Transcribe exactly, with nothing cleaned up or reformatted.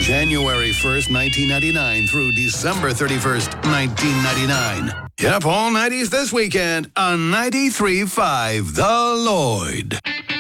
January first, nineteen ninety-nine through December thirty-first, nineteen ninety-nine. Yep, all nineties this weekend on ninety-three point five The Lloyd.